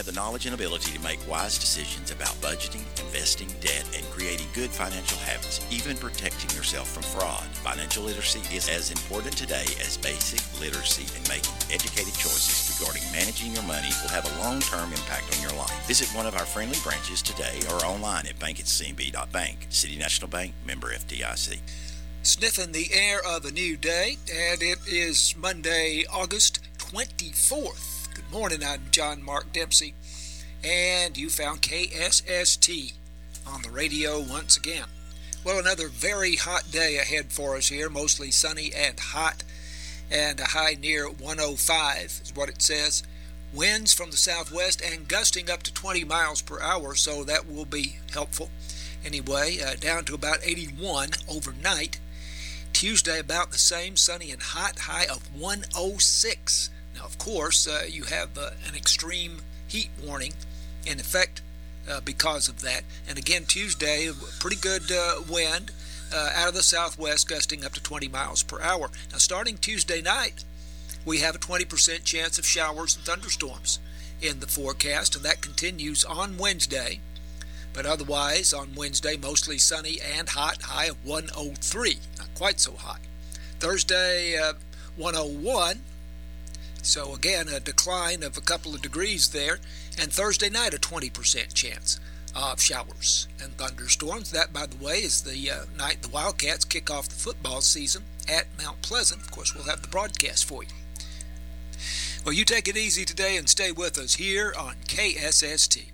the knowledge and ability to make wise decisions about budgeting, investing, debt, and creating good financial habits, even protecting yourself from fraud. Financial literacy is as important today as basic literacy, and making educated choices regarding managing your money will have a long-term impact on your life. Visit one of our friendly branches today or online at bank@cnb.bank. City National Bank, member FDIC. Sniffing the air of a new day, and it is Monday, August 24th. Good morning, I'm John Mark Dempsey, and you found KSST on the radio once again. Well, another very hot day ahead for us here, mostly sunny and hot, and a high near 105 is what it says. Winds from the southwest and gusting up to 20 miles per hour, so that will be helpful. Anyway, down to about 81 overnight. Tuesday about the same, sunny and hot, high of 106. Now, of course, you have an extreme heat warning in effect because of that. And again, Tuesday, pretty good wind out of the southwest, gusting up to 20 miles per hour. Now, starting Tuesday night, we have a 20% chance of showers and thunderstorms in the forecast, and that continues on Wednesday. But otherwise, on Wednesday, mostly sunny and hot, high of 103. Not quite so hot. Thursday, 101. So again, a decline of a couple of degrees there. And Thursday night, a 20% chance of showers and thunderstorms. That, by the way, is the night the Wildcats kick off the football season at Mount Pleasant. Of course, we'll have the broadcast for you. Well, you take it easy today and stay with us here on KSST.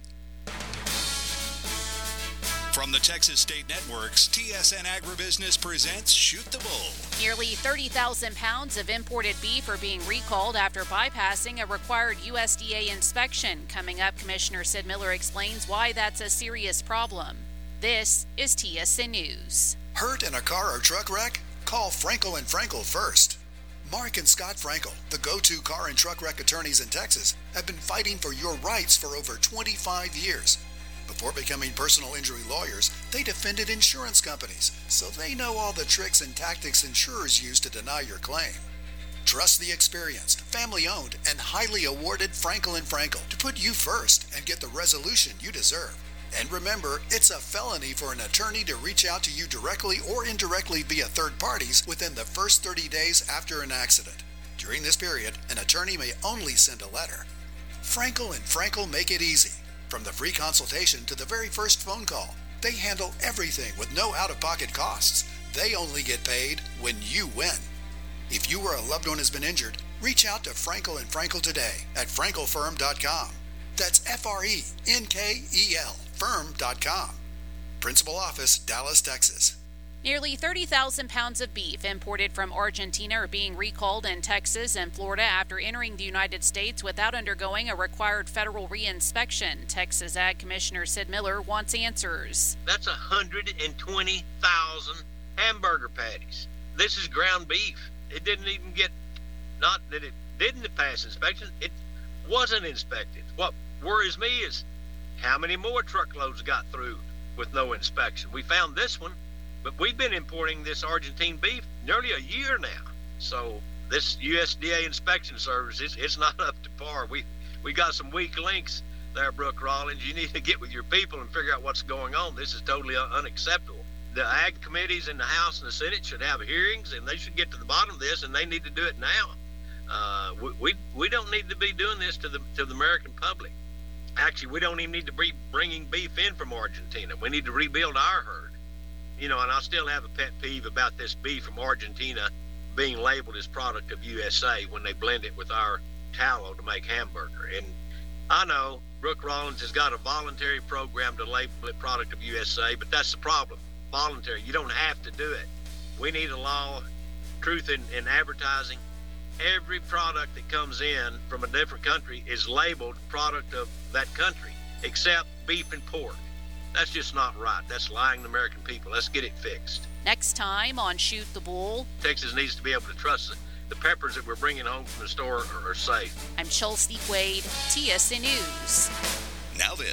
From the Texas State Networks, TSN Agribusiness presents Shoot the Bull. Nearly 30,000 pounds of imported beef are being recalled after bypassing a required USDA inspection. Coming up, Commissioner Sid Miller explains why that's a serious problem. This is TSN News. Hurt in a car or truck wreck? Call Frankel & Frankel first. Mark and Scott Frankel, the go-to car and truck wreck attorneys in Texas, have been fighting for your rights for over 25 years. Before becoming personal injury lawyers, they defended insurance companies, so they know all the tricks and tactics insurers use to deny your claim. Trust the experienced, family-owned, and highly awarded Frankel & Frankel to put you first and get the resolution you deserve. And remember, it's a felony for an attorney to reach out to you directly or indirectly via third parties within the first 30 days after an accident. During this period, an attorney may only send a letter. Frankel & Frankel make it easy. From the free consultation to the very first phone call, they handle everything with no out-of-pocket costs. They only get paid when you win. If you or a loved one has been injured, reach out to Frankel & Frankel today at frankelfirm.com. That's F-R-E-N-K-E-L, firm.com. Principal office, Dallas, Texas. Nearly 30,000 pounds of beef imported from Argentina are being recalled in Texas and Florida after entering the United States without undergoing a required federal reinspection. Texas Ag Commissioner Sid Miller wants answers. That's 120,000 hamburger patties. This is ground beef. It didn't even get, not that it didn't pass inspection, it wasn't inspected. What worries me is how many more truckloads got through with no inspection. We found this one. But we've been importing this Argentine beef nearly a year now. So this USDA inspection service, it's not up to par. We got some weak links there, Brooke Rollins. You need to get with your people and figure out what's going on. This is totally unacceptable. The Ag committees in the House and the Senate should have hearings, and they should get to the bottom of this, and they need to do it now. We don't need to be doing this to the American public. Actually, we don't even need to be bringing beef in from Argentina. We need to rebuild our herd. You know, and I still have a pet peeve about this beef from Argentina being labeled as product of USA when they blend it with our tallow to make hamburger. And I know Brooke Rollins has got a voluntary program to label it product of USA, but that's the problem. Voluntary. You don't have to do it. We need a law, truth in advertising. Every product that comes in from a different country is labeled product of that country, except beef and pork. That's just not right. That's lying to the American people. Let's get it fixed. Next time on Shoot the Bull. Texas needs to be able to trust the peppers that we're bringing home from the store are safe. I'm Chelsea Wade, TSN News. Now this.